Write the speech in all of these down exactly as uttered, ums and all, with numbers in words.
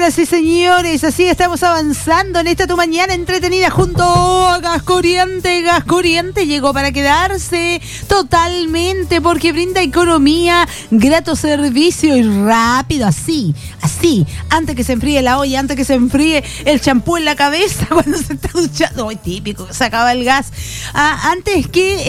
Señoras y señores, así estamos avanzando en esta tu mañana entretenida junto a Gas Corriente. Gas Corriente llegó para quedarse totalmente porque brinda economía, grato servicio y rápido, así, así, antes que se enfríe la olla, antes que se enfríe el champú en la cabeza cuando se está duchando, muy típico, se acaba el gas. Ah, antes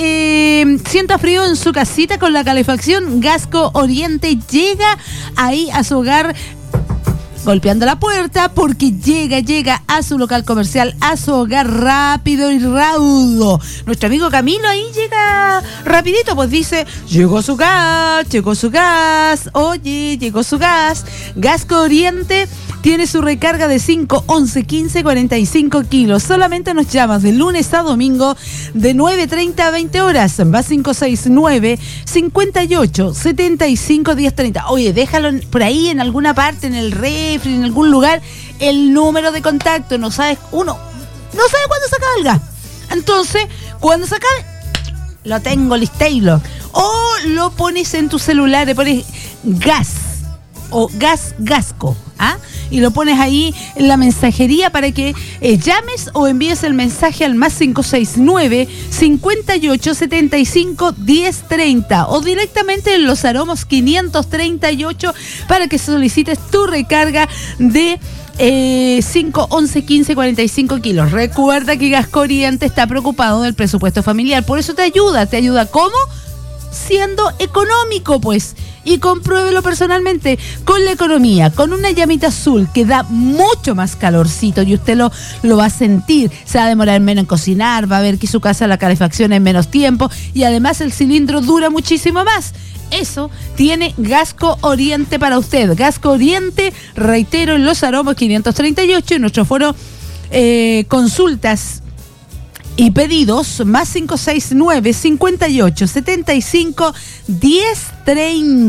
que eh, sienta frío en su casita con la calefacción, Gasco Oriente llega ahí a su hogar, golpeando la puerta, porque llega, llega a su local comercial, a su hogar rápido y raudo. Nuestro amigo Camilo ahí llega rapidito, pues dice, llegó su gas, llegó su gas, oye, llegó su gas. Gasco Oriente tiene su recarga de cinco, once, quince, cuarenta y cinco kilos. Solamente nos llamas de lunes a domingo de nueve treinta a veinte horas. Va cinco seis nueve, cinco ocho, siete cinco, diez treinta. Oye, déjalo por ahí en alguna parte, en el refri, en algún lugar, el número de contacto. No sabes, uno no sabe cuándo se acaba el gas. Entonces, cuando se acabe, lo tengo listeilo. O lo pones en tu celular, le pones gas o gas Gasco, ¿ah? Y lo pones ahí en la mensajería para que eh, llames o envíes el mensaje al más cinco seis nueve, cinco ocho, siete cinco, diez treinta o directamente en Los Aromos quinientos treinta y ocho para que solicites tu recarga de eh, cinco, once, quince, cuarenta y cinco kilos. Recuerda que Gas Corriente está preocupado del presupuesto familiar, por eso te ayuda. ¿Te ayuda cómo? Siendo económico, pues. Y compruébelo personalmente con la economía, con una llamita azul que da mucho más calorcito y usted lo, lo va a sentir. Se va a demorar menos en cocinar, va a ver que su casa la calefacción en menos tiempo y además el cilindro dura muchísimo más. Eso tiene Gasco Oriente para usted. Gasco Oriente, reitero, en Los Aromos quinientos treinta y ocho, en nuestro foro eh, consultas y pedidos más cinco seis nueve, cinco ocho, siete cinco, diez treinta.